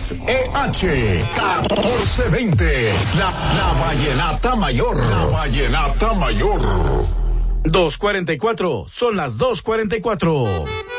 XEH 1420. La Vallenata Mayor. La Vallenata Mayor. 2:44, son las 2:44.